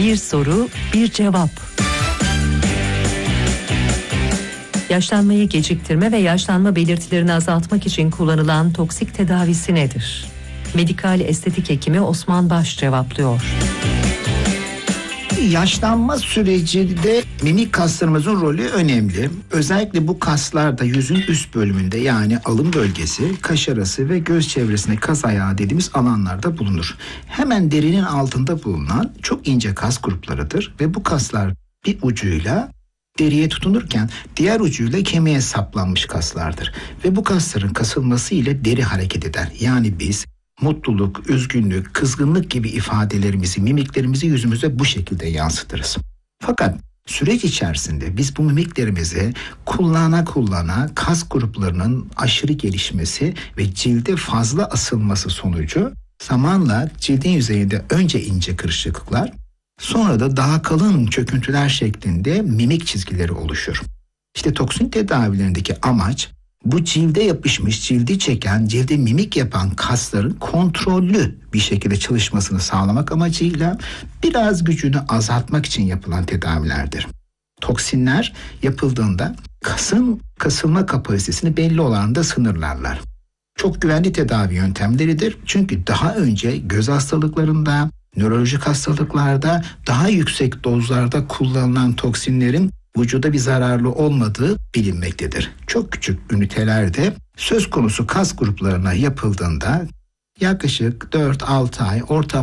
Bir soru, bir cevap. Yaşlanmayı geciktirme ve yaşlanma belirtilerini azaltmak için kullanılan toksik tedavisi nedir? Medikal estetik hekimi Osman Baş cevaplıyor. Yaşlanma sürecinde mimik kaslarımızın rolü önemli. Özellikle bu kaslarda yüzün üst bölümünde, yani alın bölgesi, kaş arası ve göz çevresinde kas ayağı dediğimiz alanlarda bulunur. Hemen derinin altında bulunan çok ince kas gruplarıdır ve bu kaslar bir ucuyla deriye tutunurken diğer ucuyla kemiğe saplanmış kaslardır. Ve bu kasların kasılması ile deri hareket eder. Yani biz mutluluk, üzgünlük, kızgınlık gibi ifadelerimizi, mimiklerimizi yüzümüze bu şekilde yansıtırız. Fakat süreç içerisinde biz bu mimiklerimizi kullana kas gruplarının aşırı gelişmesi ve cilde fazla asılması sonucu zamanla cildin yüzeyinde önce ince kırışıklıklar, sonra da daha kalın çöküntüler şeklinde mimik çizgileri oluşur. İşte toksin tedavilerindeki amaç bu cilde yapışmış, cildi çeken, cilde mimik yapan kasların kontrollü bir şekilde çalışmasını sağlamak amacıyla biraz gücünü azaltmak için yapılan tedavilerdir. Toksinler yapıldığında kasın kasılma kapasitesini belli oranda sınırlarlar. Çok güvenli tedavi yöntemleridir. Çünkü daha önce göz hastalıklarında, nörolojik hastalıklarda daha yüksek dozlarda kullanılan toksinlerin vücuda bir zararlı olmadığı bilinmektedir. Çok küçük ünitelerde söz konusu kas gruplarına yapıldığında yaklaşık 4-6 ay ortalama